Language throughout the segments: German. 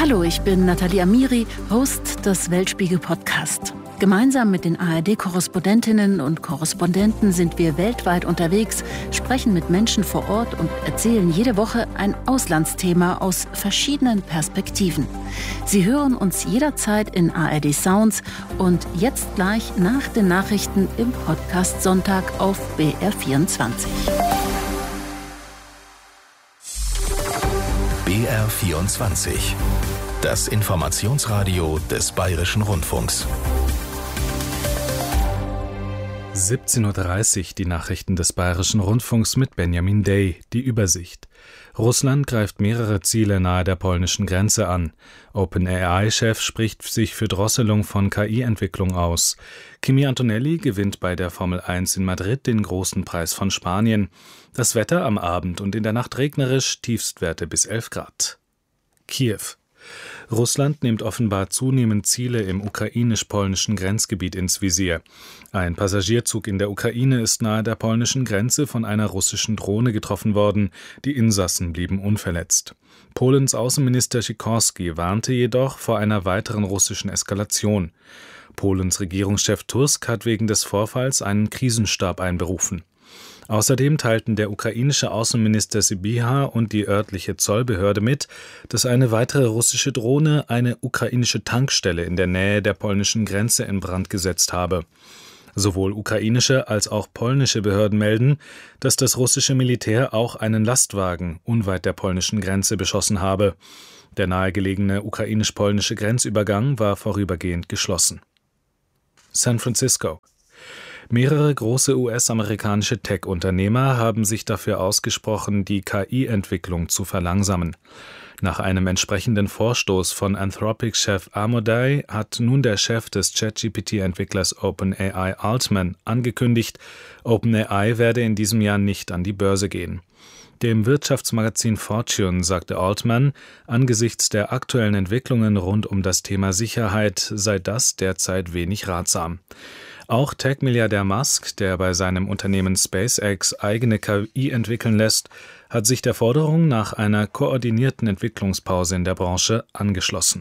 Hallo, ich bin Nathalie Amiri, Host des Weltspiegel-Podcast. Gemeinsam mit den ARD-Korrespondentinnen und Korrespondenten sind wir weltweit unterwegs, sprechen mit Menschen vor Ort und erzählen jede Woche ein Auslandsthema aus verschiedenen Perspektiven. Sie hören uns jederzeit in ARD Sounds und jetzt gleich nach den Nachrichten im Podcast Sonntag auf BR24. BR24, das Informationsradio des Bayerischen Rundfunks. 17:30 Uhr, die Nachrichten des Bayerischen Rundfunks mit Benjamin Day, die Übersicht. Russland greift mehrere Ziele nahe der polnischen Grenze an. OpenAI-Chef spricht sich für Drosselung von KI-Entwicklung aus. Kimi Antonelli gewinnt bei der Formel 1 in Madrid den großen Preis von Spanien. Das Wetter am Abend und in der Nacht regnerisch, Tiefstwerte bis 11 Grad. Kiew. Russland nimmt offenbar zunehmend Ziele im ukrainisch-polnischen Grenzgebiet ins Visier. Ein Passagierzug in der Ukraine ist nahe der polnischen Grenze von einer russischen Drohne getroffen worden. Die Insassen blieben unverletzt. Polens Außenminister Sikorski warnte jedoch vor einer weiteren russischen Eskalation. Polens Regierungschef Tusk hat wegen des Vorfalls einen Krisenstab einberufen. Außerdem teilten der ukrainische Außenminister Sybiha und die örtliche Zollbehörde mit, dass eine weitere russische Drohne eine ukrainische Tankstelle in der Nähe der polnischen Grenze in Brand gesetzt habe. Sowohl ukrainische als auch polnische Behörden melden, dass das russische Militär auch einen Lastwagen unweit der polnischen Grenze beschossen habe. Der nahegelegene ukrainisch-polnische Grenzübergang war vorübergehend geschlossen. San Francisco. Mehrere große US-amerikanische Tech-Unternehmer haben sich dafür ausgesprochen, die KI-Entwicklung zu verlangsamen. Nach einem entsprechenden Vorstoß von Anthropic-Chef Amodei hat nun der Chef des ChatGPT-Entwicklers OpenAI Altman angekündigt, OpenAI werde in diesem Jahr nicht an die Börse gehen. Dem Wirtschaftsmagazin Fortune sagte Altman, angesichts der aktuellen Entwicklungen rund um das Thema Sicherheit sei das derzeit wenig ratsam. Auch Tech-Milliardär Musk, der bei seinem Unternehmen SpaceX eigene KI entwickeln lässt, hat sich der Forderung nach einer koordinierten Entwicklungspause in der Branche angeschlossen.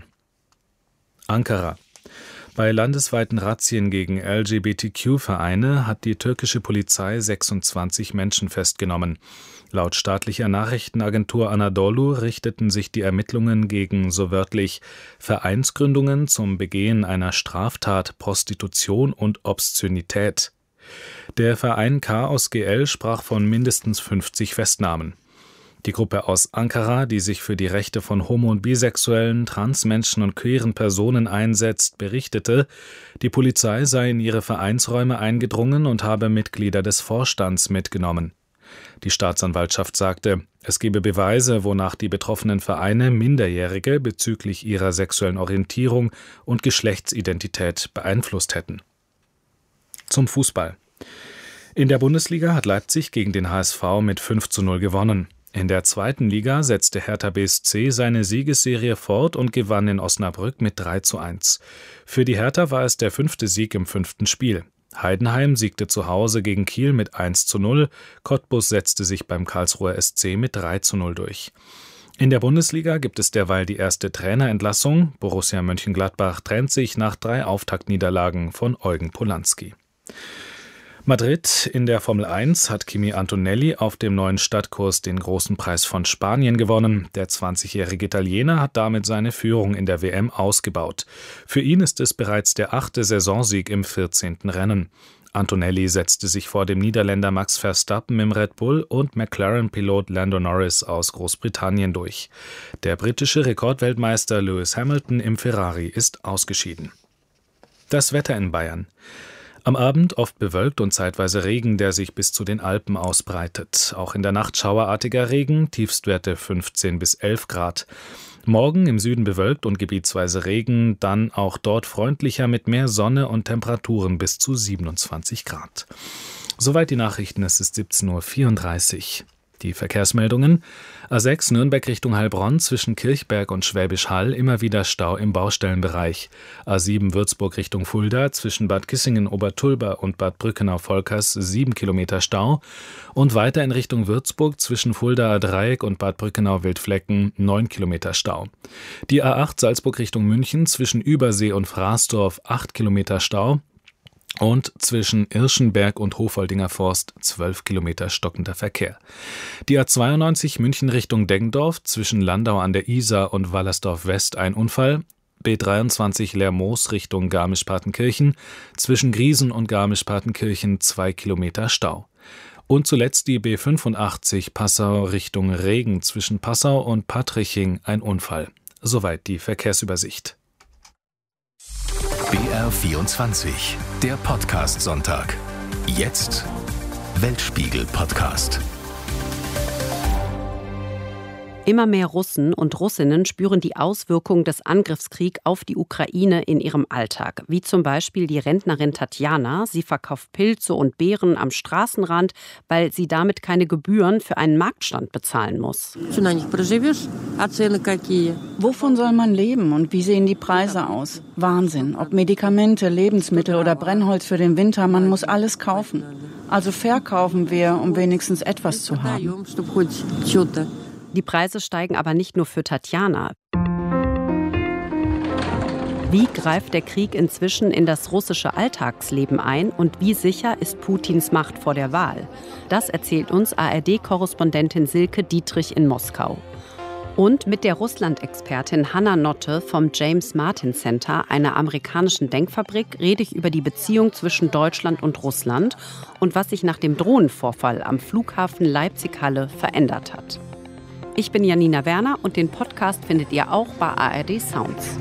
Ankara. Bei landesweiten Razzien gegen LGBTQ-Vereine hat die türkische Polizei 26 Menschen festgenommen. Laut staatlicher Nachrichtenagentur Anadolu richteten sich die Ermittlungen gegen, so wörtlich, Vereinsgründungen zum Begehen einer Straftat, Prostitution und Obszönität. Der Verein Chaos GL sprach von mindestens 50 Festnahmen. Die Gruppe aus Ankara, die sich für die Rechte von homo- und bisexuellen, Transmenschen und queeren Personen einsetzt, berichtete, die Polizei sei in ihre Vereinsräume eingedrungen und habe Mitglieder des Vorstands mitgenommen. Die Staatsanwaltschaft sagte, es gebe Beweise, wonach die betroffenen Vereine Minderjährige bezüglich ihrer sexuellen Orientierung und Geschlechtsidentität beeinflusst hätten. Zum Fußball. In der Bundesliga hat Leipzig gegen den HSV mit 5:0 gewonnen. In der zweiten Liga setzte Hertha BSC seine Siegesserie fort und gewann in Osnabrück mit 3:1. Für die Hertha war es der 5. Sieg im 5. Spiel. Heidenheim siegte zu Hause gegen Kiel mit 1:0, Cottbus setzte sich beim Karlsruher SC mit 3:0 durch. In der Bundesliga gibt es derweil die erste Trainerentlassung. Borussia Mönchengladbach trennt sich nach 3 Auftaktniederlagen von Eugen Polanski. Madrid. In der Formel 1 hat Kimi Antonelli auf dem neuen Stadtkurs den großen Preis von Spanien gewonnen. Der 20-jährige Italiener hat damit seine Führung in der WM ausgebaut. Für ihn ist es bereits der 8. Saisonsieg im 14. Rennen. Antonelli setzte sich vor dem Niederländer Max Verstappen im Red Bull und McLaren-Pilot Lando Norris aus Großbritannien durch. Der britische Rekordweltmeister Lewis Hamilton im Ferrari ist ausgeschieden. Das Wetter in Bayern. Am Abend oft bewölkt und zeitweise Regen, der sich bis zu den Alpen ausbreitet. Auch in der Nacht schauerartiger Regen, Tiefstwerte 15 bis 11 Grad. Morgen im Süden bewölkt und gebietsweise Regen, dann auch dort freundlicher mit mehr Sonne und Temperaturen bis zu 27 Grad. Soweit die Nachrichten, es ist 17:34 Uhr. Die Verkehrsmeldungen: A6 Nürnberg Richtung Heilbronn zwischen Kirchberg und Schwäbisch Hall immer wieder Stau im Baustellenbereich. A7 Würzburg Richtung Fulda zwischen Bad Kissingen-Obertulba und Bad Brückenau-Volkers 7 Kilometer Stau und weiter in Richtung Würzburg zwischen Fuldaer Dreieck und Bad Brückenau-Wildflecken 9 Kilometer Stau. Die A8 Salzburg Richtung München zwischen Übersee und Fraßdorf 8 Kilometer Stau. Und zwischen Irschenberg und Hofoldinger Forst 12 Kilometer stockender Verkehr. Die A92 München Richtung Deggendorf zwischen Landau an der Isar und Wallersdorf West ein Unfall. B23 Lermoos Richtung Garmisch-Partenkirchen zwischen Griesen und Garmisch-Partenkirchen 2 Kilometer Stau. Und zuletzt die B85 Passau Richtung Regen zwischen Passau und Patriching ein Unfall. Soweit die Verkehrsübersicht. BR24, der Podcast-Sonntag. Jetzt Weltspiegel-Podcast. Immer mehr Russen und Russinnen spüren die Auswirkungen des Angriffskriegs auf die Ukraine in ihrem Alltag. Wie zum Beispiel die Rentnerin Tatjana. Sie verkauft Pilze und Beeren am Straßenrand, weil sie damit keine Gebühren für einen Marktstand bezahlen muss. Wovon soll man leben und wie sehen die Preise aus? Wahnsinn. Ob Medikamente, Lebensmittel oder Brennholz für den Winter, man muss alles kaufen. Also verkaufen wir, um wenigstens etwas zu haben. Die Preise steigen aber nicht nur für Tatjana. Wie greift der Krieg inzwischen in das russische Alltagsleben ein und wie sicher ist Putins Macht vor der Wahl? Das erzählt uns ARD-Korrespondentin Silke Dietrich in Moskau. Und mit der Russland-Expertin Hanna Notte vom James Martin Center, einer amerikanischen Denkfabrik, rede ich über die Beziehung zwischen Deutschland und Russland und was sich nach dem Drohnenvorfall am Flughafen Leipzig-Halle verändert hat. Ich bin Janina Werner und den Podcast findet ihr auch bei ARD Sounds.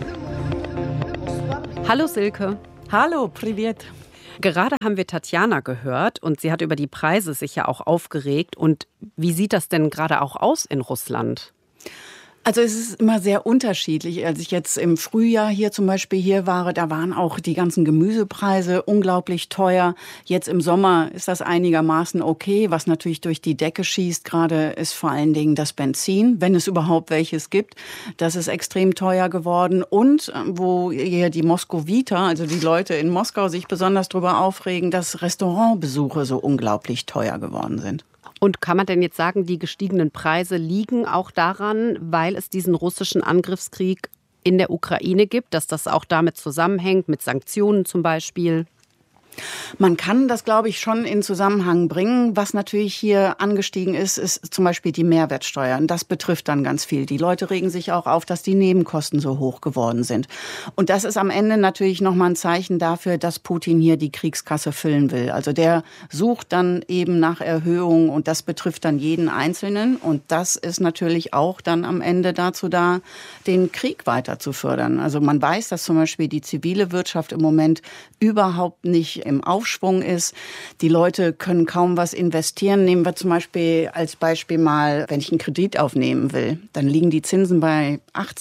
Hallo Silke. Hallo, privet. Gerade haben wir Tatjana gehört und sie hat über die Preise sich ja auch aufgeregt. Und wie sieht das denn gerade auch aus in Russland? Also es ist immer sehr unterschiedlich. Als ich jetzt im Frühjahr hier zum Beispiel hier war, da waren auch die ganzen Gemüsepreise unglaublich teuer. Jetzt im Sommer ist das einigermaßen okay. Was natürlich durch die Decke schießt gerade ist vor allen Dingen das Benzin, wenn es überhaupt welches gibt. Das ist extrem teuer geworden. Und wo hier die Moskowiter, also die Leute in Moskau, sich besonders darüber aufregen, dass Restaurantbesuche so unglaublich teuer geworden sind. Und kann man denn jetzt sagen, die gestiegenen Preise liegen auch daran, weil es diesen russischen Angriffskrieg in der Ukraine gibt, dass das auch damit zusammenhängt, mit Sanktionen zum Beispiel? Man kann das, glaube ich, schon in Zusammenhang bringen. Was natürlich hier angestiegen ist, ist zum Beispiel die Mehrwertsteuer. Und das betrifft dann ganz viel. Die Leute regen sich auch auf, dass die Nebenkosten so hoch geworden sind. Und das ist am Ende natürlich nochmal ein Zeichen dafür, dass Putin hier die Kriegskasse füllen will. Also der sucht dann eben nach Erhöhungen und das betrifft dann jeden Einzelnen. Und das ist natürlich auch dann am Ende dazu da, den Krieg weiter zu fördern. Also man weiß, dass zum Beispiel die zivile Wirtschaft im Moment überhaupt nicht im Aufschwung ist. Die Leute können kaum was investieren. Nehmen wir zum Beispiel als Beispiel mal, wenn ich einen Kredit aufnehmen will, dann liegen die Zinsen bei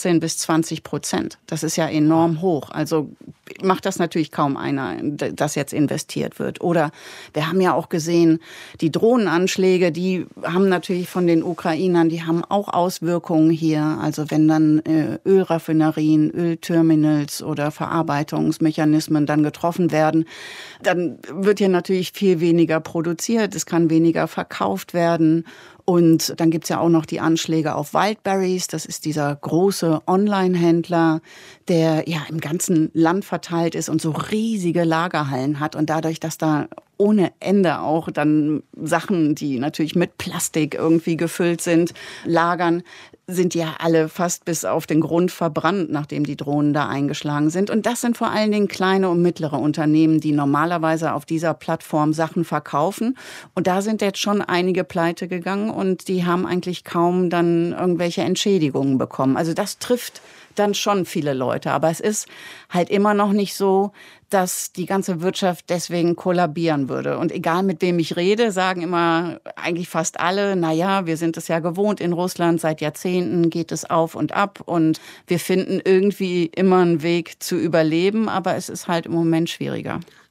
18-20%. Das ist ja enorm hoch. Also macht das natürlich kaum einer, dass jetzt investiert wird. Oder wir haben ja auch gesehen, die Drohnenanschläge, die haben natürlich von den Ukrainern, die haben auch Auswirkungen hier. Also wenn dann Ölraffinerien, Ölterminals oder Verarbeitungsmechanismen dann getroffen werden, dann wird hier natürlich viel weniger produziert, es kann weniger verkauft werden. Und dann gibt's ja auch noch die Anschläge auf Wildberries. Das ist dieser große Online-Händler, der ja im ganzen Land verteilt ist und so riesige Lagerhallen hat. Und dadurch, dass da ohne Ende auch dann Sachen, die natürlich mit Plastik irgendwie gefüllt sind, lagern, sind ja alle fast bis auf den Grund verbrannt, nachdem die Drohnen da eingeschlagen sind. Und das sind vor allen Dingen kleine und mittlere Unternehmen, die normalerweise auf dieser Plattform Sachen verkaufen. Und da sind jetzt schon einige pleite gegangen und die haben eigentlich kaum dann irgendwelche Entschädigungen bekommen. Also das trifft dann schon viele Leute. Aber es ist halt immer noch nicht so, dass die ganze Wirtschaft deswegen kollabieren würde. Und egal mit wem ich rede, sagen immer eigentlich fast alle, naja, wir sind es ja gewohnt in Russland, seit Jahrzehnten geht es auf und ab und wir finden irgendwie immer einen Weg zu überleben, aber es ist halt im Moment schwieriger.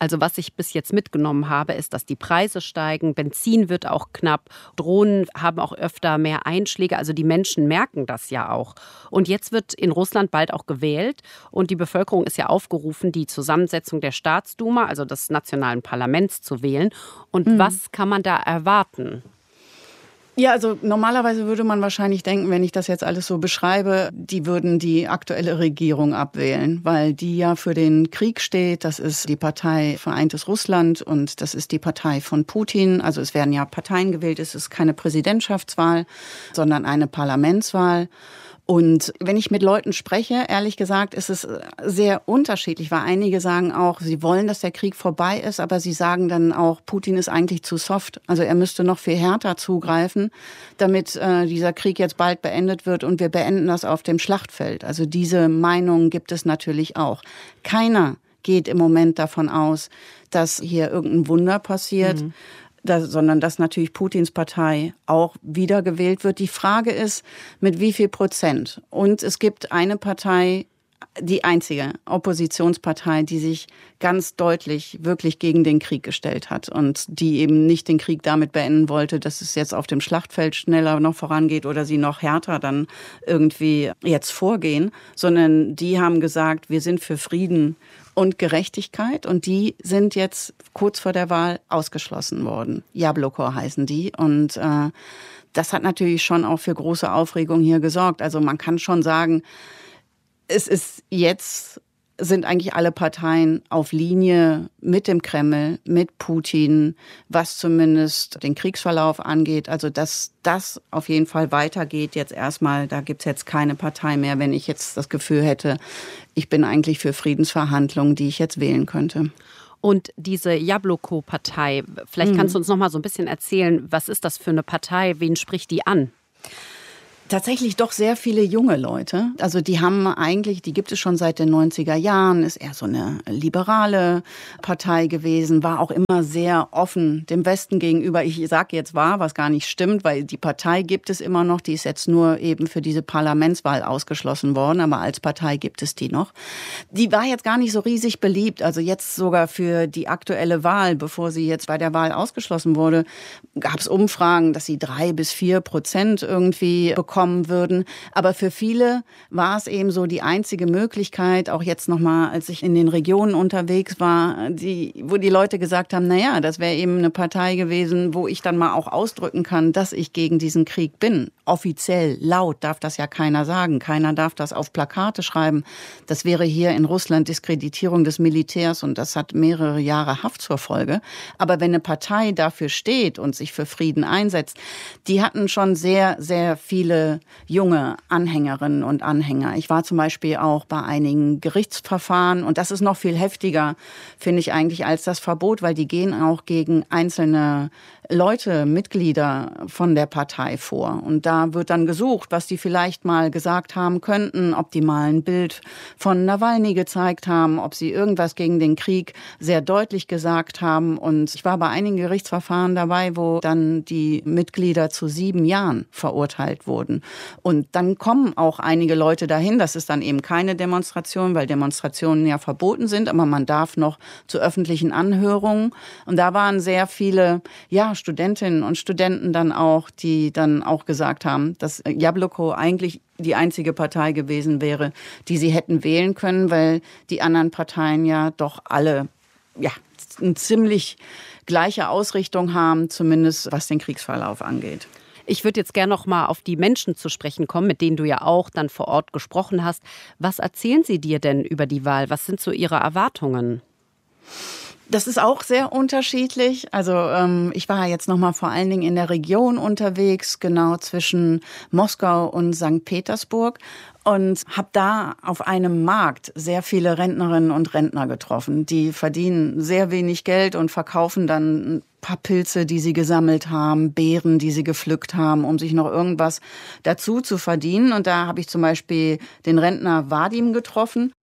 Also was ich bis jetzt mitgenommen habe, ist, dass die Preise steigen, Benzin wird auch knapp, Drohnen haben auch öfter mehr Einschläge, also die Menschen merken das ja auch. Und jetzt wird in Russland bald auch gewählt und die Bevölkerung ist ja aufgerufen, die Zusammensetzung der Staatsduma, also des nationalen Parlaments, zu wählen. Und was kann man da erwarten? Ja, also normalerweise würde man wahrscheinlich denken, wenn ich das jetzt alles so beschreibe, die würden die aktuelle Regierung abwählen, weil die ja für den Krieg steht. Das ist die Partei Vereintes Russland und das ist die Partei von Putin. Also es werden ja Parteien gewählt, es ist keine Präsidentschaftswahl, sondern eine Parlamentswahl. Und wenn ich mit Leuten spreche, ehrlich gesagt, ist es sehr unterschiedlich, weil einige sagen auch, sie wollen, dass der Krieg vorbei ist, aber sie sagen dann auch, Putin ist eigentlich zu soft. Also er müsste noch viel härter zugreifen, damit dieser Krieg jetzt bald beendet wird und wir beenden das auf dem Schlachtfeld. Also diese Meinung gibt es natürlich auch. Keiner geht im Moment davon aus, dass hier irgendein Wunder passiert. Sondern dass natürlich Putins Partei auch wiedergewählt wird. Die Frage ist, mit wie viel Prozent? Und es gibt eine Partei, die einzige Oppositionspartei, die sich ganz deutlich wirklich gegen den Krieg gestellt hat und die eben nicht den Krieg damit beenden wollte, dass es jetzt auf dem Schlachtfeld schneller noch vorangeht oder sie noch härter dann irgendwie jetzt vorgehen, sondern die haben gesagt, wir sind für Frieden und Gerechtigkeit und die sind jetzt kurz vor der Wahl ausgeschlossen worden. Jabloko heißen die und das hat natürlich schon auch für große Aufregung hier gesorgt. Also man kann schon sagen, sind eigentlich alle Parteien auf Linie mit dem Kreml, mit Putin, was zumindest den Kriegsverlauf angeht. Also dass das auf jeden Fall weitergeht jetzt erstmal. Da gibt's jetzt keine Partei mehr, wenn ich jetzt das Gefühl hätte, ich bin eigentlich für Friedensverhandlungen, die ich jetzt wählen könnte. Und diese Jabloko-Partei, vielleicht kannst du uns noch mal so ein bisschen erzählen, was ist das für eine Partei, wen spricht die an? Tatsächlich doch sehr viele junge Leute. Also die gibt es schon seit den 90er Jahren, ist eher so eine liberale Partei gewesen, war auch immer sehr offen dem Westen gegenüber. Ich sage jetzt was gar nicht stimmt, weil die Partei gibt es immer noch, die ist jetzt nur eben für diese Parlamentswahl ausgeschlossen worden, aber als Partei gibt es die noch. Die war jetzt gar nicht so riesig beliebt, also jetzt sogar für die aktuelle Wahl, bevor sie jetzt bei der Wahl ausgeschlossen wurde, gab es Umfragen, dass sie 3-4% irgendwie bekommen würden. Aber für viele war es eben so die einzige Möglichkeit, auch jetzt nochmal, als ich in den Regionen unterwegs war, wo die Leute gesagt haben, naja, das wäre eben eine Partei gewesen, wo ich dann mal auch ausdrücken kann, dass ich gegen diesen Krieg bin. Offiziell, laut darf das ja keiner sagen. Keiner darf das auf Plakate schreiben. Das wäre hier in Russland Diskreditierung des Militärs und das hat mehrere Jahre Haft zur Folge. Aber wenn eine Partei dafür steht und sich für Frieden einsetzt, die hatten schon sehr, sehr viele junge Anhängerinnen und Anhänger. Ich war zum Beispiel auch bei einigen Gerichtsverfahren und das ist noch viel heftiger, finde ich eigentlich, als das Verbot, weil die gehen auch gegen einzelne Leute, Mitglieder von der Partei vor. Und da wird dann gesucht, was die vielleicht mal gesagt haben könnten, ob die mal ein Bild von Nawalny gezeigt haben, ob sie irgendwas gegen den Krieg sehr deutlich gesagt haben. Und ich war bei einigen Gerichtsverfahren dabei, wo dann die Mitglieder zu 7 Jahren verurteilt wurden. Und dann kommen auch einige Leute dahin. Das ist dann eben keine Demonstration, weil Demonstrationen ja verboten sind, aber man darf noch zu öffentlichen Anhörungen. Und da waren sehr viele, Studentinnen und Studenten dann auch, die dann auch gesagt haben, dass Jabloko eigentlich die einzige Partei gewesen wäre, die sie hätten wählen können, weil die anderen Parteien ja doch alle eine ziemlich gleiche Ausrichtung haben, zumindest was den Kriegsverlauf angeht. Ich würde jetzt gerne noch mal auf die Menschen zu sprechen kommen, mit denen du ja auch dann vor Ort gesprochen hast. Was erzählen sie dir denn über die Wahl? Was sind so ihre Erwartungen? Das ist auch sehr unterschiedlich. Also ich war jetzt noch mal vor allen Dingen in der Region unterwegs, genau zwischen Moskau und St. Petersburg. Und habe da auf einem Markt sehr viele Rentnerinnen und Rentner getroffen. Die verdienen sehr wenig Geld und verkaufen dann ein paar Pilze, die sie gesammelt haben, Beeren, die sie gepflückt haben, um sich noch irgendwas dazu zu verdienen. Und da habe ich zum Beispiel den Rentner Vadim getroffen.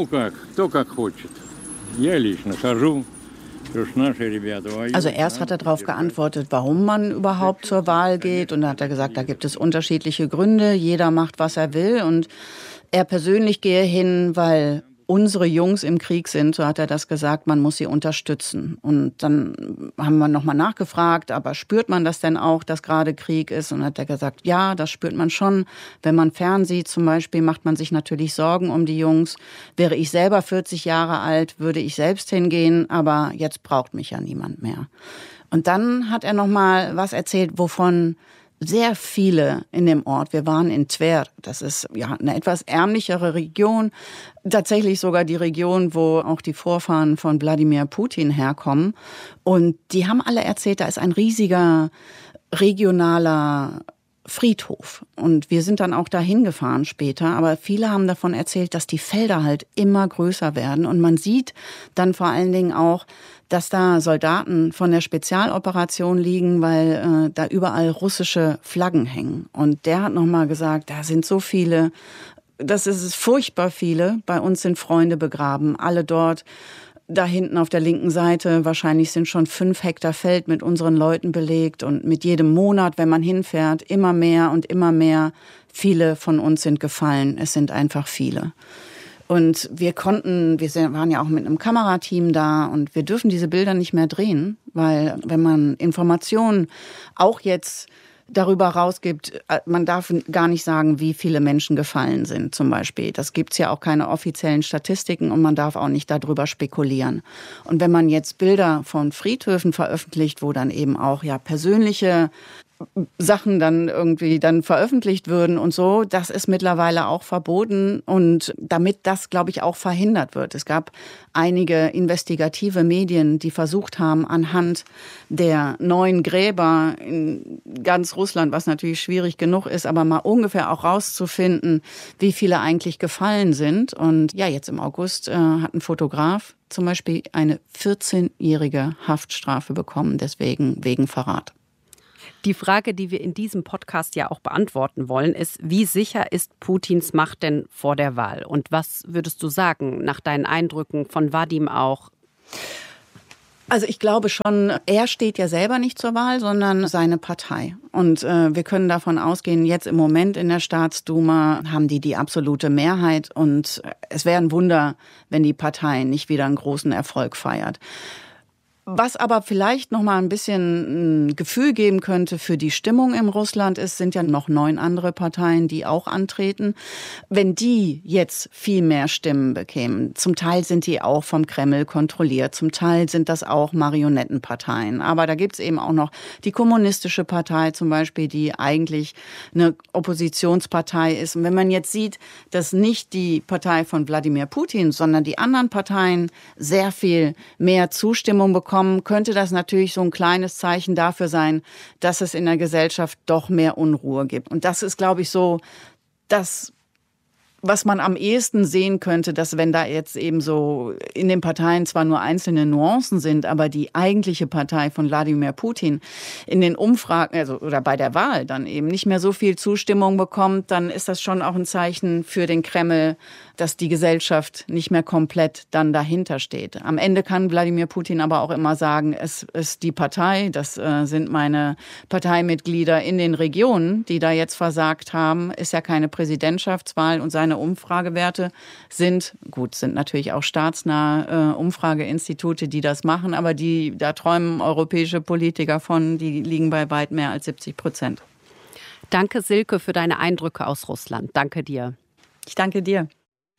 Also erst hat er darauf geantwortet, warum man überhaupt zur Wahl geht. Und dann hat er gesagt, da gibt es unterschiedliche Gründe. Jeder macht, was er will. Und er persönlich gehe hin, weil unsere Jungs im Krieg sind, so hat er das gesagt, man muss sie unterstützen. Und dann haben wir nochmal nachgefragt, aber spürt man das denn auch, dass gerade Krieg ist? Und hat er gesagt, ja, das spürt man schon. Wenn man fernsieht zum Beispiel, macht man sich natürlich Sorgen um die Jungs. Wäre ich selber 40 Jahre alt, würde ich selbst hingehen, aber jetzt braucht mich ja niemand mehr. Und dann hat er nochmal was erzählt, wovon sehr viele in dem Ort. Wir waren in Tver, das ist ja eine etwas ärmlichere Region, tatsächlich sogar die Region, wo auch die Vorfahren von Wladimir Putin herkommen. Und die haben alle erzählt, da ist ein riesiger regionaler Friedhof. Und wir sind dann auch dahin gefahren später. Aber viele haben davon erzählt, dass die Felder halt immer größer werden. Und man sieht dann vor allen Dingen auch, dass da Soldaten von der Spezialoperation liegen, weil da überall russische Flaggen hängen. Und der hat nochmal gesagt, da sind so viele, das ist furchtbar viele. Bei uns sind Freunde begraben, alle dort. Da hinten auf der linken Seite, wahrscheinlich sind schon 5 Hektar Feld mit unseren Leuten belegt. Und mit jedem Monat, wenn man hinfährt, immer mehr und immer mehr. Viele von uns sind gefallen. Es sind einfach viele. Und wir waren ja auch mit einem Kamerateam da und wir dürfen diese Bilder nicht mehr drehen, weil wenn man Informationen auch jetzt darüber rausgibt, man darf gar nicht sagen, wie viele Menschen gefallen sind zum Beispiel. Das gibt's ja auch keine offiziellen Statistiken und man darf auch nicht darüber spekulieren. Und wenn man jetzt Bilder von Friedhöfen veröffentlicht, wo dann eben auch ja persönliche Sachen dann irgendwie dann veröffentlicht würden und so, das ist mittlerweile auch verboten und damit das, glaube ich, auch verhindert wird. Es gab einige investigative Medien, die versucht haben, anhand der neuen Gräber in ganz Russland, was natürlich schwierig genug ist, aber mal ungefähr auch rauszufinden, wie viele eigentlich gefallen sind. Und ja, jetzt im August hat ein Fotograf zum Beispiel eine 14-jährige Haftstrafe bekommen, deswegen wegen Verrat. Die Frage, die wir in diesem Podcast ja auch beantworten wollen, ist, wie sicher ist Putins Macht denn vor der Wahl? Und was würdest du sagen, nach deinen Eindrücken von Vadim auch? Also ich glaube schon, er steht ja selber nicht zur Wahl, sondern seine Partei. Und wir können davon ausgehen, jetzt im Moment in der Staatsduma haben die absolute Mehrheit. Und es wäre ein Wunder, wenn die Partei nicht wieder einen großen Erfolg feiert. Was aber vielleicht noch mal ein bisschen ein Gefühl geben könnte für die Stimmung in Russland ist, sind ja noch 9 andere Parteien, die auch antreten. Wenn die jetzt viel mehr Stimmen bekämen, zum Teil sind die auch vom Kreml kontrolliert, zum Teil sind das auch Marionettenparteien. Aber da gibt's eben auch noch die Kommunistische Partei zum Beispiel, die eigentlich eine Oppositionspartei ist. Und wenn man jetzt sieht, dass nicht die Partei von Wladimir Putin, sondern die anderen Parteien sehr viel mehr Zustimmung bekommen, könnte das natürlich so ein kleines Zeichen dafür sein, dass es in der Gesellschaft doch mehr Unruhe gibt. Und das ist, glaube ich, so das, was man am ehesten sehen könnte, dass wenn da jetzt eben so in den Parteien zwar nur einzelne Nuancen sind, aber die eigentliche Partei von Wladimir Putin in den Umfragen, also oder bei der Wahl dann eben nicht mehr so viel Zustimmung bekommt, dann ist das schon auch ein Zeichen für den Kreml, dass die Gesellschaft nicht mehr komplett dann dahinter steht. Am Ende kann Wladimir Putin aber auch immer sagen, es ist die Partei, das sind meine Parteimitglieder in den Regionen, die da jetzt versagt haben, ist ja keine Präsidentschaftswahl und seine Umfragewerte sind natürlich auch staatsnahe Umfrageinstitute, die das machen, aber da träumen europäische Politiker von, die liegen bei weit mehr als 70%. Danke, Silke, für deine Eindrücke aus Russland. Danke dir. Ich danke dir.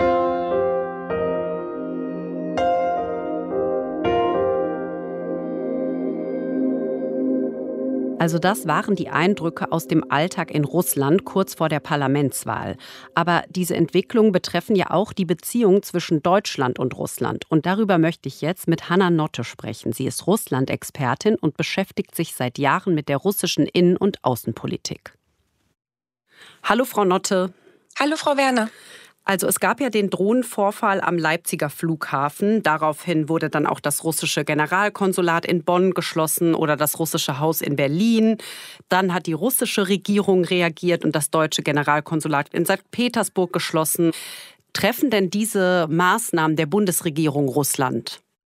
Also das waren die Eindrücke aus dem Alltag in Russland kurz vor der Parlamentswahl. Aber diese Entwicklungen betreffen ja auch die Beziehung zwischen Deutschland und Russland. Und darüber möchte ich jetzt mit Hanna Notte sprechen. Sie ist Russland-Expertin und beschäftigt sich seit Jahren mit der russischen Innen- und Außenpolitik. Hallo Frau Notte. Hallo Frau Werner. Also es gab ja den Drohnenvorfall am Leipziger Flughafen. Daraufhin wurde dann auch das russische Generalkonsulat in Bonn geschlossen oder das russische Haus in Berlin. Dann hat die russische Regierung reagiert und das deutsche Generalkonsulat in St. Petersburg geschlossen. Treffen denn diese Maßnahmen der Bundesregierung Russland?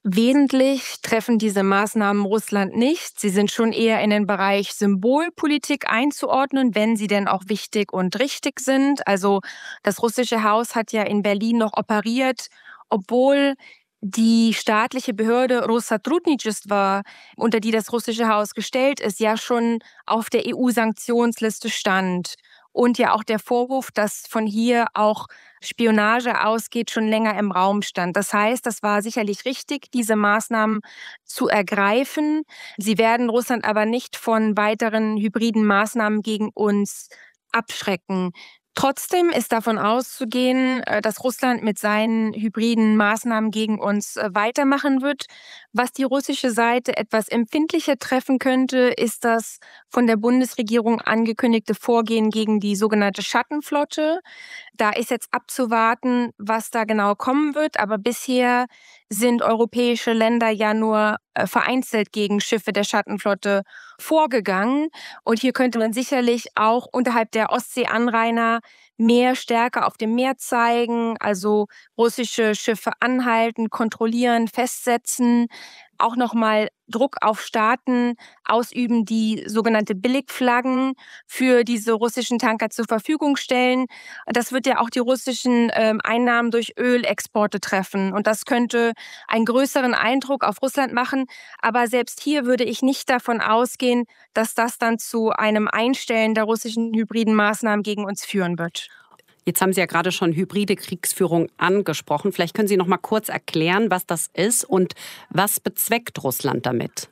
Wesentlich treffen diese Maßnahmen Russland nicht. Sie sind schon eher in den Bereich Symbolpolitik einzuordnen, wenn sie denn auch wichtig und richtig sind. Also das russische Haus hat ja in Berlin noch operiert, obwohl die staatliche Behörde Россотрудничество, unter die das russische Haus gestellt ist, ja schon auf der EU-Sanktionsliste stand. Und ja auch der Vorwurf, dass von hier auch Spionage ausgeht, schon länger im Raum stand. Das heißt, das war sicherlich richtig, diese Maßnahmen zu ergreifen. Sie werden Russland aber nicht von weiteren hybriden Maßnahmen gegen uns abschrecken. Trotzdem ist davon auszugehen, dass Russland mit seinen hybriden Maßnahmen gegen uns weitermachen wird. Was die russische Seite etwas empfindlicher treffen könnte, ist das von der Bundesregierung angekündigte Vorgehen gegen die sogenannte Schattenflotte. Da ist jetzt abzuwarten, was da genau kommen wird. Aber bisher sind europäische Länder ja nur vereinzelt gegen Schiffe der Schattenflotte vorgegangen. Und hier könnte man sicherlich auch unterhalb der Ostseeanrainer mehr Stärke auf dem Meer zeigen, also russische Schiffe anhalten, kontrollieren, festsetzen, auch nochmal Druck auf Staaten ausüben, die sogenannte Billigflaggen für diese russischen Tanker zur Verfügung stellen. Das wird ja auch die russischen Einnahmen durch Ölexporte treffen. Und das könnte einen größeren Eindruck auf Russland machen. Aber selbst hier würde ich nicht davon ausgehen, dass das dann zu einem Einstellen der russischen hybriden Maßnahmen gegen uns führen wird. Jetzt haben Sie ja gerade schon hybride Kriegsführung angesprochen. Vielleicht können Sie noch mal kurz erklären, was das ist und was bezweckt Russland damit?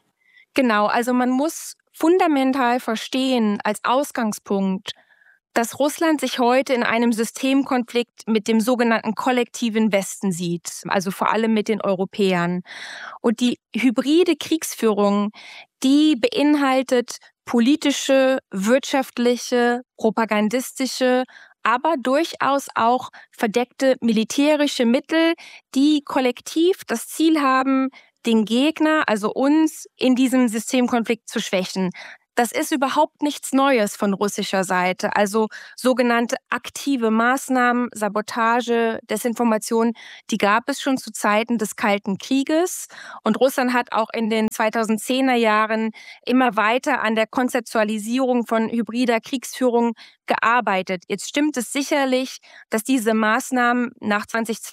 Genau, also man muss fundamental verstehen als Ausgangspunkt, dass Russland sich heute in einem Systemkonflikt mit dem sogenannten kollektiven Westen sieht, also vor allem mit den Europäern. Und die hybride Kriegsführung, die beinhaltet politische, wirtschaftliche, propagandistische, aber durchaus auch verdeckte militärische Mittel, die kollektiv das Ziel haben, den Gegner, also uns, in diesem Systemkonflikt zu schwächen. Das ist überhaupt nichts Neues von russischer Seite. Also sogenannte aktive Maßnahmen, Sabotage, Desinformation, die gab es schon zu Zeiten des Kalten Krieges. Und Russland hat auch in den 2010er Jahren immer weiter an der Konzeptualisierung von hybrider Kriegsführung gearbeitet. Jetzt stimmt es sicherlich, dass diese Maßnahmen nach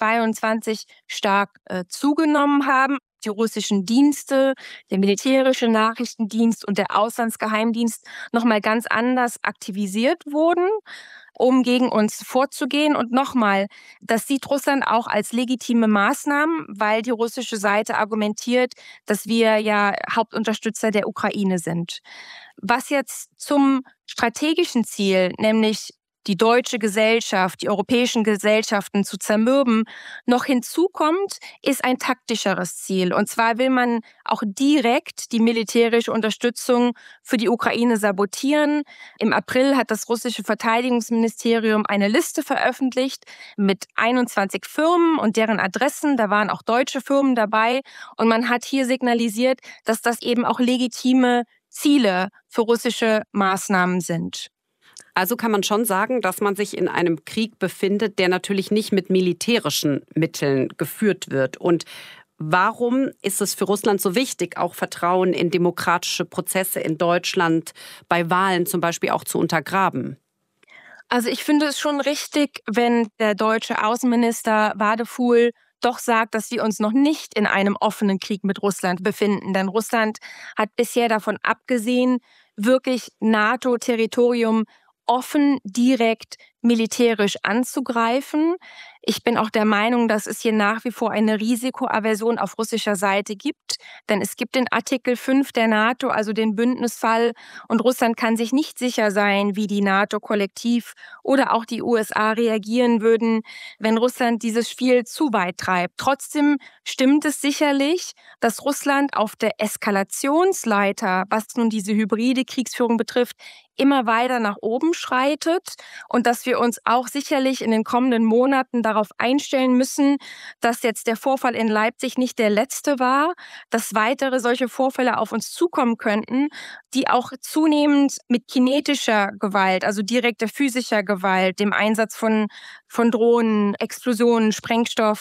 2022 stark zugenommen haben. Die russischen Dienste, der militärische Nachrichtendienst und der Auslandsgeheimdienst nochmal ganz anders aktivisiert wurden, um gegen uns vorzugehen. Und nochmal, das sieht Russland auch als legitime Maßnahmen, weil die russische Seite argumentiert, dass wir ja Hauptunterstützer der Ukraine sind. Was jetzt zum strategischen Ziel, nämlich die deutsche Gesellschaft, die europäischen Gesellschaften zu zermürben, noch hinzukommt, ist ein taktischeres Ziel. Und zwar will man auch direkt die militärische Unterstützung für die Ukraine sabotieren. Im April hat das russische Verteidigungsministerium eine Liste veröffentlicht mit 21 Firmen und deren Adressen. Da waren auch deutsche Firmen dabei. Und man hat hier signalisiert, dass das eben auch legitime Ziele für russische Maßnahmen sind. Also kann man schon sagen, dass man sich in einem Krieg befindet, der natürlich nicht mit militärischen Mitteln geführt wird. Und warum ist es für Russland so wichtig, auch Vertrauen in demokratische Prozesse in Deutschland bei Wahlen zum Beispiel auch zu untergraben? Also ich finde es schon richtig, wenn der deutsche Außenminister Wadefuhl doch sagt, dass wir uns noch nicht in einem offenen Krieg mit Russland befinden. Denn Russland hat bisher davon abgesehen, wirklich NATO-Territorium offen, direkt militärisch anzugreifen. Ich bin auch der Meinung, dass es hier nach wie vor eine Risikoaversion auf russischer Seite gibt. Denn es gibt den Artikel 5 der NATO, also den Bündnisfall. Und Russland kann sich nicht sicher sein, wie die NATO kollektiv oder auch die USA reagieren würden, wenn Russland dieses Spiel zu weit treibt. Trotzdem stimmt es sicherlich, dass Russland auf der Eskalationsleiter, was nun diese hybride Kriegsführung betrifft, immer weiter nach oben schreitet und dass wir uns auch sicherlich in den kommenden Monaten darauf einstellen müssen, dass jetzt der Vorfall in Leipzig nicht der letzte war, dass weitere solche Vorfälle auf uns zukommen könnten, die auch zunehmend mit kinetischer Gewalt, also direkter physischer Gewalt, dem Einsatz von Drohnen, Explosionen, Sprengstoff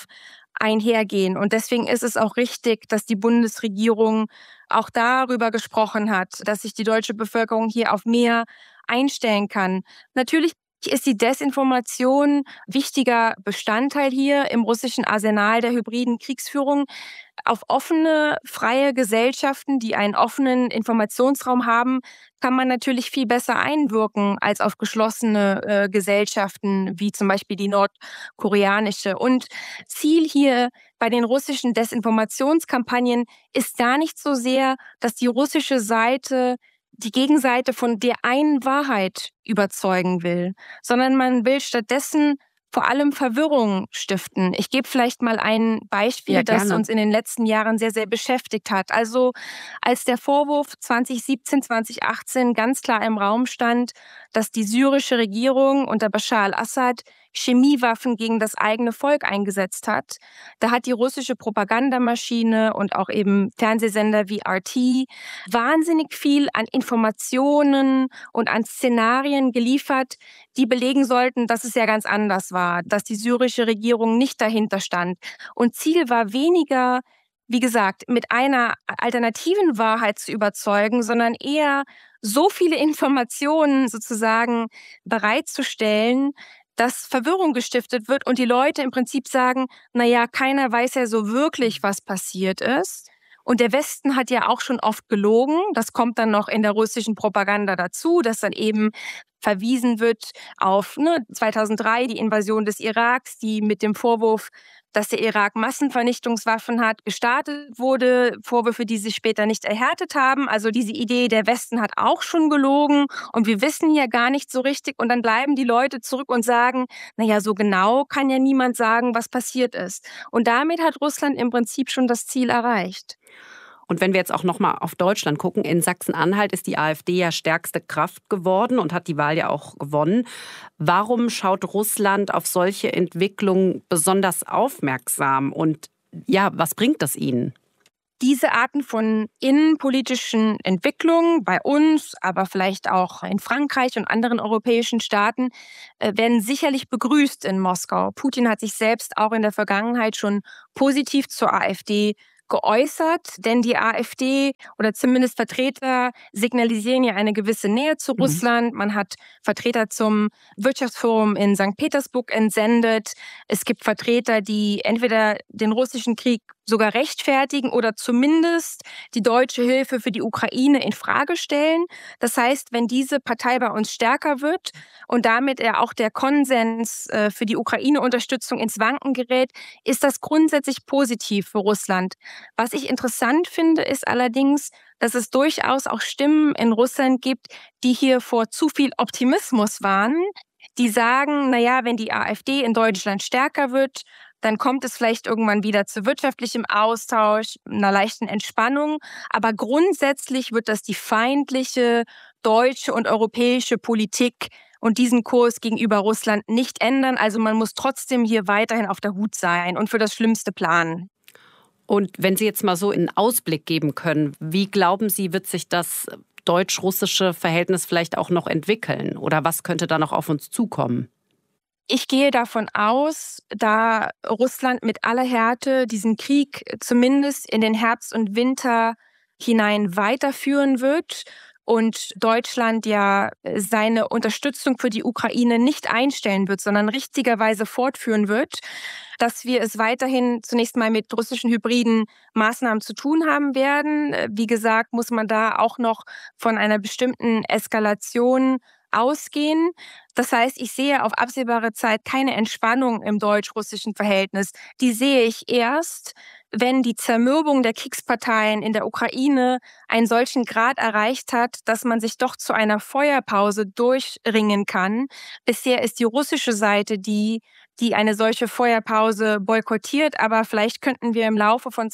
einhergehen. Und deswegen ist es auch richtig, dass die Bundesregierung auch darüber gesprochen hat, dass sich die deutsche Bevölkerung hier auf mehr einstellen kann. Natürlich ist die Desinformation wichtiger Bestandteil hier im russischen Arsenal der hybriden Kriegsführung. Auf offene, freie Gesellschaften, die einen offenen Informationsraum haben, kann man natürlich viel besser einwirken als auf geschlossene Gesellschaften, wie zum Beispiel die nordkoreanische. Und Ziel hier bei den russischen Desinformationskampagnen ist gar nicht so sehr, dass die russische Seite die Gegenseite von der einen Wahrheit überzeugen will, sondern man will stattdessen vor allem Verwirrung stiften. Ich gebe vielleicht mal ein Beispiel, das uns in den letzten Jahren sehr, sehr beschäftigt hat. Also als der Vorwurf 2017, 2018 ganz klar im Raum stand, dass die syrische Regierung unter Bashar al-Assad Chemiewaffen gegen das eigene Volk eingesetzt hat, da hat die russische Propagandamaschine und auch eben Fernsehsender wie RT wahnsinnig viel an Informationen und an Szenarien geliefert, die belegen sollten, dass es ja ganz anders war, dass die syrische Regierung nicht dahinter stand. Und Ziel war weniger, wie gesagt, mit einer alternativen Wahrheit zu überzeugen, sondern eher so viele Informationen sozusagen bereitzustellen, dass Verwirrung gestiftet wird und die Leute im Prinzip sagen, naja, keiner weiß ja so wirklich, was passiert ist. Und der Westen hat ja auch schon oft gelogen. Das kommt dann noch in der russischen Propaganda dazu, dass dann eben verwiesen wird auf 2003 die Invasion des Iraks, die mit dem Vorwurf, dass der Irak Massenvernichtungswaffen hat, gestartet wurde. Vorwürfe, die sich später nicht erhärtet haben. Also diese Idee, der Westen hat auch schon gelogen und wir wissen ja gar nicht so richtig. Und dann bleiben die Leute zurück und sagen, naja, so genau kann ja niemand sagen, was passiert ist. Und damit hat Russland im Prinzip schon das Ziel erreicht. Und wenn wir jetzt auch noch mal auf Deutschland gucken, in Sachsen-Anhalt ist die AfD ja stärkste Kraft geworden und hat die Wahl ja auch gewonnen. Warum schaut Russland auf solche Entwicklungen besonders aufmerksam? Und ja, was bringt das ihnen? Diese Arten von innenpolitischen Entwicklungen bei uns, aber vielleicht auch in Frankreich und anderen europäischen Staaten, werden sicherlich begrüßt in Moskau. Putin hat sich selbst auch in der Vergangenheit schon positiv zur AfD geäußert, denn die AfD oder zumindest Vertreter signalisieren ja eine gewisse Nähe zu Russland. Man hat Vertreter zum Wirtschaftsforum in St. Petersburg entsendet. Es gibt Vertreter, die entweder den russischen Krieg sogar rechtfertigen oder zumindest die deutsche Hilfe für die Ukraine in Frage stellen. Das heißt, wenn diese Partei bei uns stärker wird und damit auch der Konsens für die Ukraine-Unterstützung ins Wanken gerät, ist das grundsätzlich positiv für Russland. Was ich interessant finde, ist allerdings, dass es durchaus auch Stimmen in Russland gibt, die hier vor zu viel Optimismus warnen, die sagen, naja, wenn die AfD in Deutschland stärker wird, dann kommt es vielleicht irgendwann wieder zu wirtschaftlichem Austausch, einer leichten Entspannung. Aber grundsätzlich wird das die feindliche deutsche und europäische Politik und diesen Kurs gegenüber Russland nicht ändern. Also man muss trotzdem hier weiterhin auf der Hut sein und für das Schlimmste planen. Und wenn Sie jetzt mal so einen Ausblick geben können, wie glauben Sie, wird sich das deutsch-russische Verhältnis vielleicht auch noch entwickeln? Oder was könnte da noch auf uns zukommen? Ich gehe davon aus, da Russland mit aller Härte diesen Krieg zumindest in den Herbst und Winter hinein weiterführen wird und Deutschland ja seine Unterstützung für die Ukraine nicht einstellen wird, sondern richtigerweise fortführen wird, dass wir es weiterhin zunächst mal mit russischen hybriden Maßnahmen zu tun haben werden. Wie gesagt, muss man da auch noch von einer bestimmten Eskalation ausgehen. Das heißt, ich sehe auf absehbare Zeit keine Entspannung im deutsch-russischen Verhältnis. Die sehe ich erst, wenn die Zermürbung der Kriegsparteien in der Ukraine einen solchen Grad erreicht hat, dass man sich doch zu einer Feuerpause durchringen kann. Bisher ist die russische Seite die eine solche Feuerpause boykottiert. Aber vielleicht könnten wir im Laufe von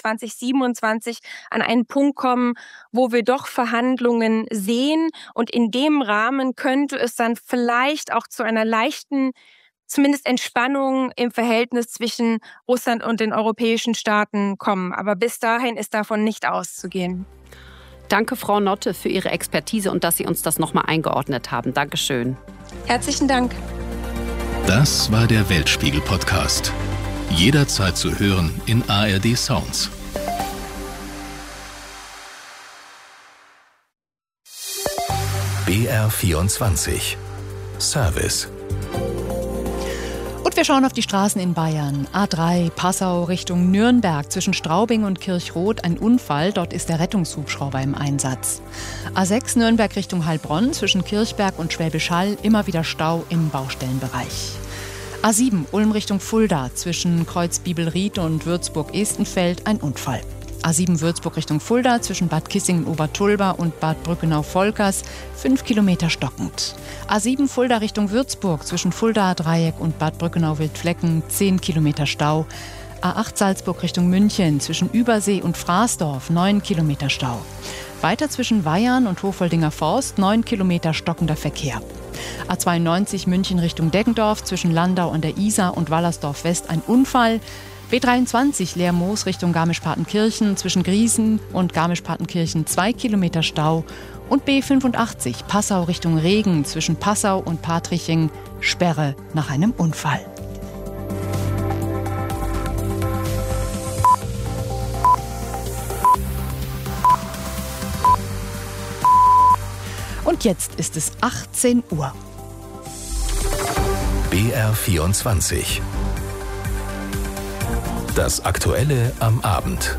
2027 an einen Punkt kommen, wo wir doch Verhandlungen sehen. Und in dem Rahmen könnte es dann vielleicht auch zu einer leichten, zumindest Entspannung im Verhältnis zwischen Russland und den europäischen Staaten kommen. Aber bis dahin ist davon nicht auszugehen. Danke, Frau Notte, für Ihre Expertise und dass Sie uns das nochmal eingeordnet haben. Dankeschön. Herzlichen Dank. Das war der Weltspiegel-Podcast. Jederzeit zu hören in ARD Sounds. BR24 Service. Und wir schauen auf die Straßen in Bayern. A3 Passau Richtung Nürnberg zwischen Straubing und Kirchroth ein Unfall. Dort ist der Rettungshubschrauber im Einsatz. A6 Nürnberg Richtung Heilbronn zwischen Kirchberg und Schwäbisch Hall immer wieder Stau im Baustellenbereich. A7 Ulm Richtung Fulda zwischen Kreuz Bibelried und Würzburg-Estenfeld ein Unfall. A7 Würzburg Richtung Fulda zwischen Bad Kissingen-Obertulba und Bad Brückenau-Volkers 5 Kilometer stockend. A7 Fulda Richtung Würzburg zwischen Fulda-Dreieck und Bad Brückenau-Wildflecken 10 Kilometer Stau. A8 Salzburg Richtung München zwischen Übersee und Fraßdorf 9 Kilometer Stau. Weiter zwischen Weyarn und Hofoldinger Forst 9 Kilometer stockender Verkehr. A92 München Richtung Deggendorf zwischen Landau an der Isar und Wallersdorf West ein Unfall. B23 Leermoos Richtung Garmisch-Partenkirchen zwischen Griesen und Garmisch-Partenkirchen 2 Kilometer Stau. Und B85 Passau Richtung Regen zwischen Passau und Patriching Sperre nach einem Unfall. Und jetzt ist es 18 Uhr. BR24. Das Aktuelle am Abend.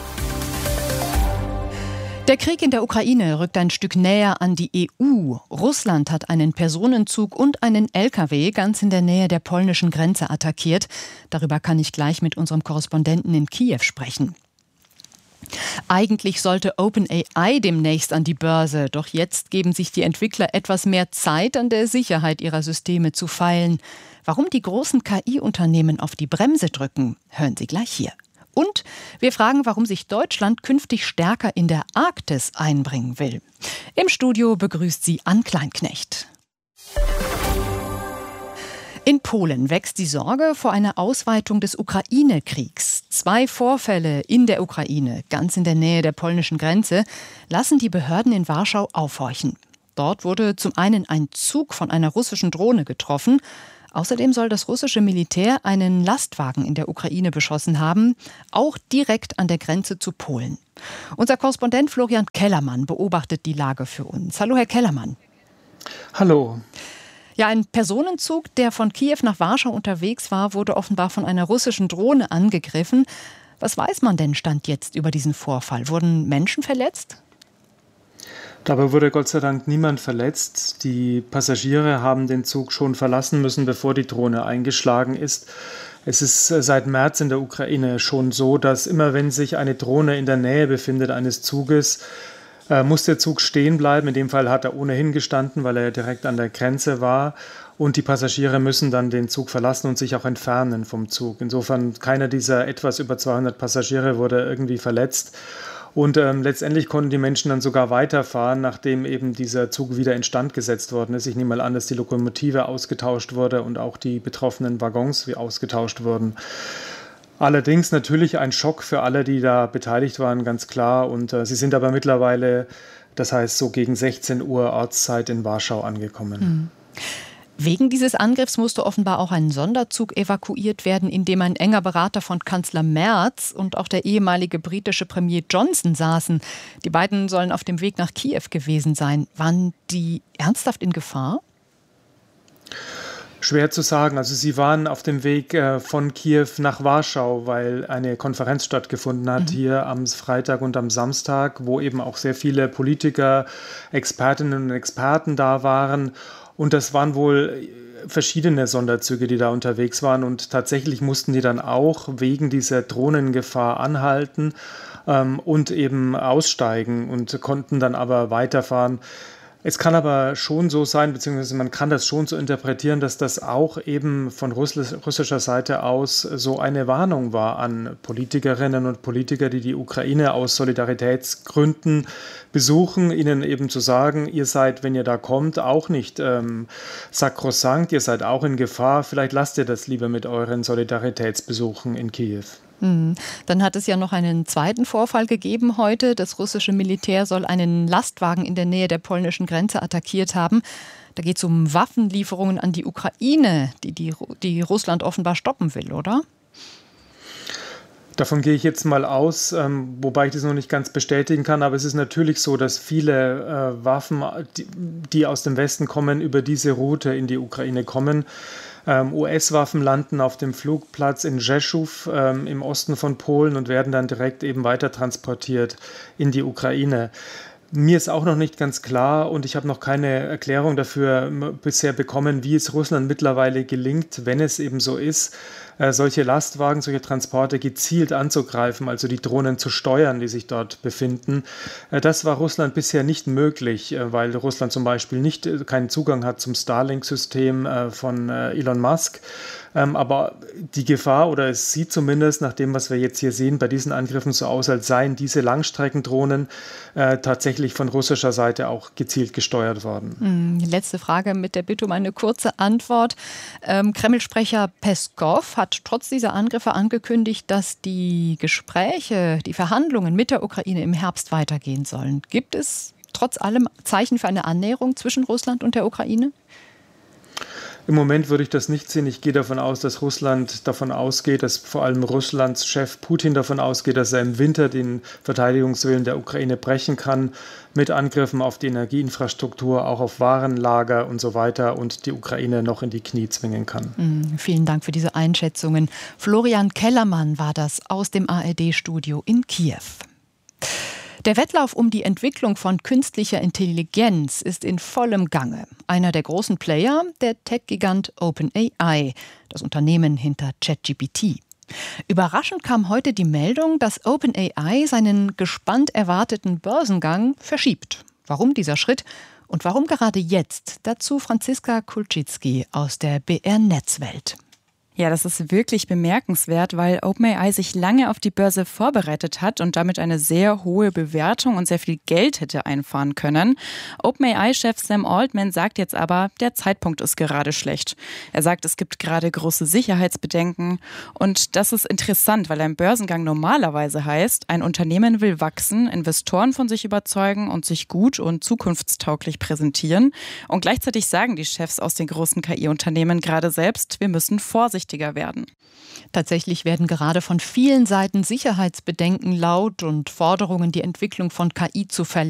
Der Krieg in der Ukraine rückt ein Stück näher an die EU. Russland hat einen Personenzug und einen LKW ganz in der Nähe der polnischen Grenze attackiert. Darüber kann ich gleich mit unserem Korrespondenten in Kiew sprechen. Eigentlich sollte OpenAI demnächst an die Börse, doch jetzt geben sich die Entwickler etwas mehr Zeit, an der Sicherheit ihrer Systeme zu feilen. Warum die großen KI-Unternehmen auf die Bremse drücken, hören Sie gleich hier. Und wir fragen, warum sich Deutschland künftig stärker in der Arktis einbringen will. Im Studio begrüßt sie Ann Kleinknecht. In Polen wächst die Sorge vor einer Ausweitung des Ukraine-Kriegs. 2 Vorfälle in der Ukraine, ganz in der Nähe der polnischen Grenze, lassen die Behörden in Warschau aufhorchen. Dort wurde zum einen ein Zug von einer russischen Drohne getroffen. Außerdem soll das russische Militär einen Lastwagen in der Ukraine beschossen haben, auch direkt an der Grenze zu Polen. Unser Korrespondent Florian Kellermann beobachtet die Lage für uns. Hallo, Herr Kellermann. Hallo. Ja, ein Personenzug, der von Kiew nach Warschau unterwegs war, wurde offenbar von einer russischen Drohne angegriffen. Was weiß man denn Stand jetzt über diesen Vorfall? Wurden Menschen verletzt? Dabei wurde Gott sei Dank niemand verletzt. Die Passagiere haben den Zug schon verlassen müssen, bevor die Drohne eingeschlagen ist. Es ist seit März in der Ukraine schon so, dass immer wenn sich eine Drohne in der Nähe befindet eines Zuges, muss der Zug stehen bleiben. In dem Fall hat er ohnehin gestanden, weil er ja direkt an der Grenze war. Und die Passagiere müssen dann den Zug verlassen und sich auch entfernen vom Zug. Insofern keiner dieser etwas über 200 Passagiere wurde irgendwie verletzt. Und letztendlich konnten die Menschen dann sogar weiterfahren, nachdem eben dieser Zug wieder instand gesetzt worden ist. Ich nehme mal an, dass die Lokomotive ausgetauscht wurde und auch die betroffenen Waggons ausgetauscht wurden. Allerdings natürlich ein Schock für alle, die da beteiligt waren, ganz klar. Und sie sind aber mittlerweile, das heißt so gegen 16 Uhr Ortszeit in Warschau angekommen. Wegen dieses Angriffs musste offenbar auch ein Sonderzug evakuiert werden, in dem ein enger Berater von Kanzler Merz und auch der ehemalige britische Premier Johnson saßen. Die beiden sollen auf dem Weg nach Kiew gewesen sein. Waren die ernsthaft in Gefahr? Schwer zu sagen. Also sie waren auf dem Weg von Kiew nach Warschau, weil eine Konferenz stattgefunden hat hier am Freitag und am Samstag, wo eben auch sehr viele Politiker, Expertinnen und Experten da waren. Und das waren wohl verschiedene Sonderzüge, die da unterwegs waren. Und tatsächlich mussten die dann auch wegen dieser Drohnengefahr anhalten und eben aussteigen und konnten dann aber weiterfahren. Es kann aber schon so sein, beziehungsweise man kann das schon so interpretieren, dass das auch eben von russischer Seite aus so eine Warnung war an Politikerinnen und Politiker, die die Ukraine aus Solidaritätsgründen besuchen, ihnen eben zu sagen, ihr seid, wenn ihr da kommt, auch nicht sakrosankt, ihr seid auch in Gefahr, vielleicht lasst ihr das lieber mit euren Solidaritätsbesuchen in Kiew. Dann hat es ja noch einen zweiten Vorfall gegeben heute. Das russische Militär soll einen Lastwagen in der Nähe der polnischen Grenze attackiert haben. Da geht es um Waffenlieferungen an die Ukraine, die Russland offenbar stoppen will, oder? Davon gehe ich jetzt mal aus, wobei ich das noch nicht ganz bestätigen kann. Aber es ist natürlich so, dass viele Waffen, die aus dem Westen kommen, über diese Route in die Ukraine kommen. US-Waffen landen auf dem Flugplatz in Rzeszów im Osten von Polen und werden dann direkt eben weiter transportiert in die Ukraine. Mir ist auch noch nicht ganz klar und ich habe noch keine Erklärung dafür bisher bekommen, wie es Russland mittlerweile gelingt, wenn es eben so ist, solche Lastwagen, solche Transporte gezielt anzugreifen, also die Drohnen zu steuern, die sich dort befinden. Das war Russland bisher nicht möglich, weil Russland zum Beispiel keinen Zugang hat zum Starlink-System von Elon Musk. Aber die Gefahr, oder es sieht zumindest nach dem, was wir jetzt hier sehen, bei diesen Angriffen so aus, als seien diese Langstreckendrohnen tatsächlich von russischer Seite auch gezielt gesteuert worden. Letzte Frage mit der Bitte um eine kurze Antwort. Kreml-Sprecher Peskov hat trotz dieser Angriffe angekündigt, dass die Gespräche, die Verhandlungen mit der Ukraine im Herbst weitergehen sollen. Gibt es trotz allem Zeichen für eine Annäherung zwischen Russland und der Ukraine? Im Moment würde ich das nicht sehen. Ich gehe davon aus, dass Russland davon ausgeht, dass vor allem Russlands Chef Putin davon ausgeht, dass er im Winter den Verteidigungswillen der Ukraine brechen kann mit Angriffen auf die Energieinfrastruktur, auch auf Warenlager und so weiter und die Ukraine noch in die Knie zwingen kann. Vielen Dank für diese Einschätzungen. Florian Kellermann war das aus dem ARD-Studio in Kiew. Der Wettlauf um die Entwicklung von künstlicher Intelligenz ist in vollem Gange. Einer der großen Player, der Tech-Gigant OpenAI, das Unternehmen hinter ChatGPT. Überraschend kam heute die Meldung, dass OpenAI seinen gespannt erwarteten Börsengang verschiebt. Warum dieser Schritt und warum gerade jetzt? Dazu Franziska Kulczycki aus der BR-Netzwelt. Ja, das ist wirklich bemerkenswert, weil OpenAI sich lange auf die Börse vorbereitet hat und damit eine sehr hohe Bewertung und sehr viel Geld hätte einfahren können. OpenAI-Chef Sam Altman sagt jetzt aber, der Zeitpunkt ist gerade schlecht. Er sagt, es gibt gerade große Sicherheitsbedenken und das ist interessant, weil ein Börsengang normalerweise heißt, ein Unternehmen will wachsen, Investoren von sich überzeugen und sich gut und zukunftstauglich präsentieren. Und gleichzeitig sagen die Chefs aus den großen KI-Unternehmen gerade selbst, wir müssen vorsichtig werden. Tatsächlich werden gerade von vielen Seiten Sicherheitsbedenken laut und Forderungen, die Entwicklung von KI zu verlängern.